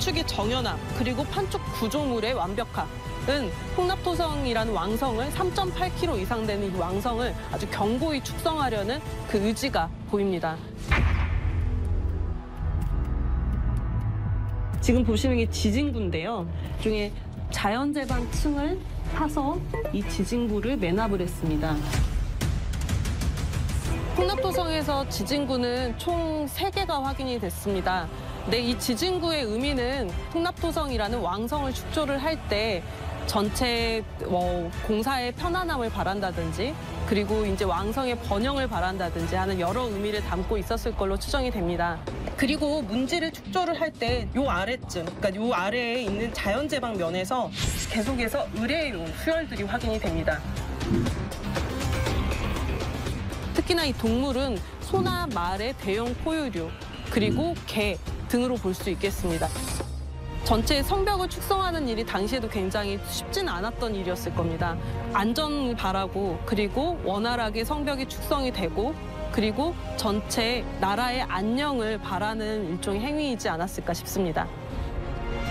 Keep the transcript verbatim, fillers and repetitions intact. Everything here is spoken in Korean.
수축의 정연함 그리고 판촉 구조물의 완벽함은 홍납토성이라는 왕성을 삼 점 팔 킬로미터 이상 되는 이 왕성을 아주 견고히 축성하려는 그 의지가 보입니다. 지금 보시는 게 지진구인데요. 중에 자연제방 층을 파서 이 지진구를 매납을 했습니다. 홍납토성에서 지진구는 총 세 개가 확인이 됐습니다. 근데 이 지진구의 의미는 홍납토성이라는 왕성을 축조를 할 때 전체 뭐 공사의 편안함을 바란다든지 그리고 이제 왕성의 번영을 바란다든지 하는 여러 의미를 담고 있었을 걸로 추정이 됩니다. 그리고 문지를 축조를 할 때 요 아래쯤, 그러니까 요 아래에 있는 자연제방 면에서 계속해서 의뢰해온 수열들이 확인이 됩니다. 특히나 이 동물은 소나 말의 대형 포유류, 그리고 개 등으로 볼 수 있겠습니다. 전체 성벽을 축성하는 일이 당시에도 굉장히 쉽지는 않았던 일이었을 겁니다. 안전을 바라고 그리고 원활하게 성벽이 축성이 되고 그리고 전체 나라의 안녕을 바라는 일종의 행위이지 않았을까 싶습니다.